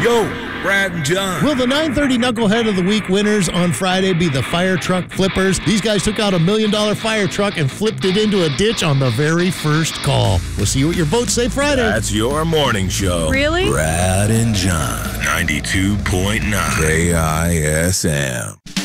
Yo, Brad and John. Will the 930 Knucklehead of the Week winners on Friday be the fire truck flippers? These guys took out $1 million fire truck and flipped it into a ditch on the very first call. We'll see what your votes say Friday. That's your morning show. Really? Brad and John. 92.9 KISM.